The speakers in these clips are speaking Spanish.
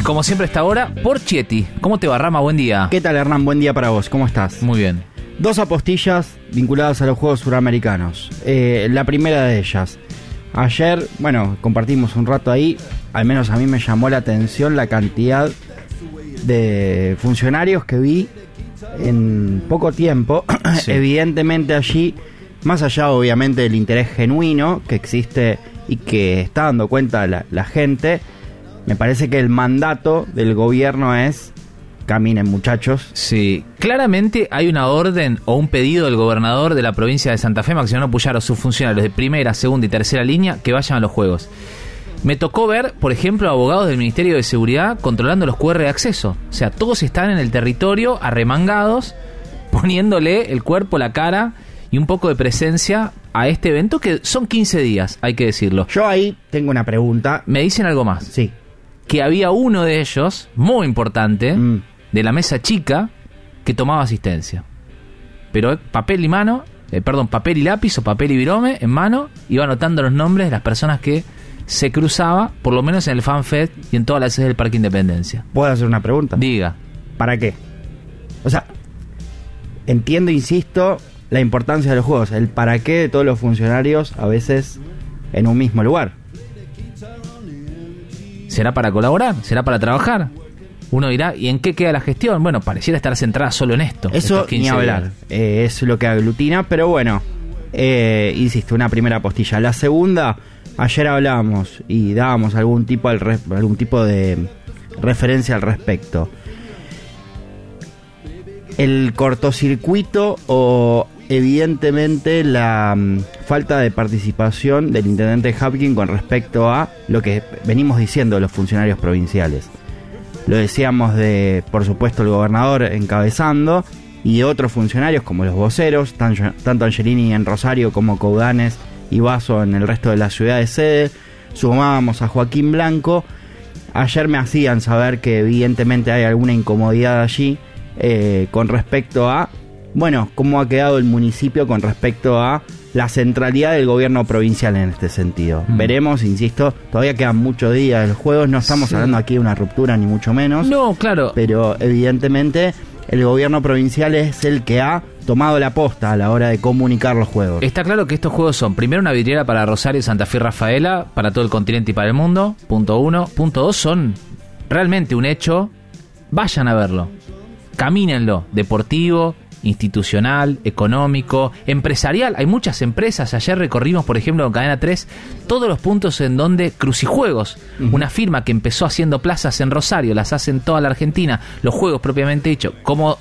Como siempre a esta hora, Porchetti. ¿Cómo te va, Rama? Buen día. ¿Qué tal, Hernán? Buen día para vos. ¿Cómo estás? Muy bien. Dos apostillas vinculadas a los Juegos Suramericanos. La primera de ellas. Ayer, compartimos un rato ahí. Al menos a mí me llamó la atención la cantidad de funcionarios que vi en poco tiempo. Sí. Evidentemente allí, más allá obviamente del interés genuino que existe y que está dando cuenta la gente, me parece que el mandato del gobierno es: caminen, muchachos. Sí, claramente hay una orden o un pedido del gobernador de la provincia de Santa Fe, Maximiliano Puyaro, a sus funcionarios de primera, segunda y tercera línea que vayan a los Juegos. Me tocó ver, por ejemplo, abogados del Ministerio de Seguridad controlando los QR de acceso. O sea, todos están en el territorio arremangados, poniéndole el cuerpo, la cara y un poco de presencia a este evento, que son 15 días, hay que decirlo. Yo ahí tengo una pregunta. Me dicen algo más. Sí. Que había uno de ellos, muy importante, de la mesa chica, que tomaba asistencia. Pero papel y lápiz o papel y virome en mano, iba anotando los nombres de las personas que se cruzaba, por lo menos en el FanFest y en todas las sedes del Parque Independencia. ¿Puedo hacer una pregunta? Diga. ¿Para qué? O sea, entiendo, insisto, la importancia de los juegos, el para qué de todos los funcionarios a veces en un mismo lugar. ¿Será para colaborar? ¿Será para trabajar? Uno dirá, ¿y en qué queda la gestión? Bueno, pareciera estar centrada solo en esto. Eso ni hablar, es lo que aglutina, pero bueno, insisto, una primera postilla. La segunda, ayer hablábamos y dábamos algún tipo de referencia al respecto. El cortocircuito o evidentemente la falta de participación del intendente Hapkin con respecto a lo que venimos diciendo los funcionarios provinciales. Lo decíamos por supuesto, el gobernador encabezando, y otros funcionarios como los voceros, tanto Angelini en Rosario como Coudanes y Basso en el resto de la ciudad de sede. Sumábamos a Joaquín Blanco. Ayer me hacían saber que evidentemente hay alguna incomodidad allí con respecto a, cómo ha quedado el municipio con respecto a la centralidad del gobierno provincial en este sentido. Veremos, insisto, todavía quedan muchos días de los Juegos, no estamos hablando aquí de una ruptura ni mucho menos. No, claro. Pero evidentemente el gobierno provincial es el que ha tomado la posta a la hora de comunicar los Juegos. Está claro que estos Juegos son, primero, una vidriera para Rosario, Santa Fe y Rafaela, para todo el continente y para el mundo, punto 1. Punto 2, son realmente un hecho. Vayan a verlo, camínenlo, deportivo, institucional, económico, empresarial. Hay muchas empresas. Ayer recorrimos, por ejemplo, en Cadena 3, todos los puntos en donde Crucijuegos, una firma que empezó haciendo plazas en Rosario, las hace en toda la Argentina, los juegos propiamente dicho, cómo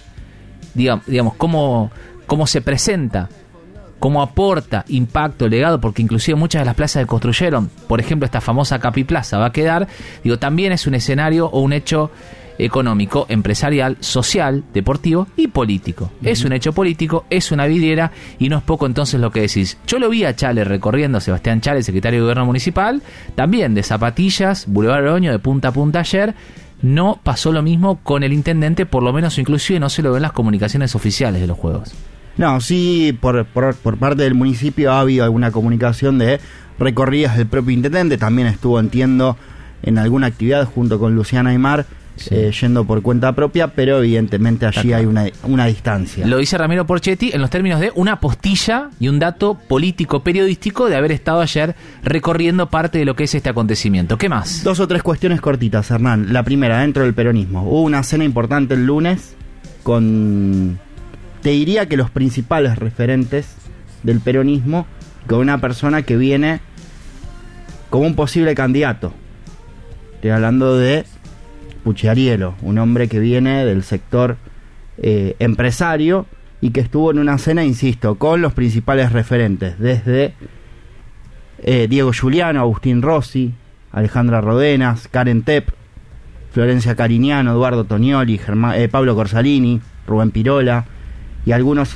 se presenta, cómo aporta impacto, legado, porque inclusive muchas de las plazas que construyeron, por ejemplo esta famosa Capiplaza, va a quedar, también es un escenario o un hecho económico, empresarial, social, deportivo y político. Es un hecho político, es una vidriera, y no es poco entonces lo que decís. Yo lo vi a Chale recorriendo, Sebastián Chale, secretario de Gobierno Municipal, también de zapatillas, Boulevard Oroño, de punta a punta ayer. No pasó lo mismo con el intendente, por lo menos inclusive no se lo ven las comunicaciones oficiales de los Juegos. No, sí, por parte del municipio ha habido alguna comunicación de recorridas del propio intendente. También estuvo, entiendo, en alguna actividad junto con Luciana Aymar, yendo por cuenta propia, pero evidentemente allí hay una distancia. Lo dice Ramiro Porchetti en los términos de una postilla y un dato político periodístico de haber estado ayer recorriendo parte de lo que es este acontecimiento. ¿Qué más? 2 o 3 cuestiones cortitas, Hernán. La primera, dentro del peronismo. Hubo una cena importante el lunes con, te diría que los principales referentes del peronismo, con una persona que viene como un posible candidato. Estoy hablando de Pucciariello, un hombre que viene del sector empresario y que estuvo en una cena, insisto, con los principales referentes, desde Diego Giuliano, Agustín Rossi, Alejandra Rodenas, Karen Tepp, Florencia Cariñano, Eduardo Tonioli, Pablo Corsalini, Rubén Pirola y algunos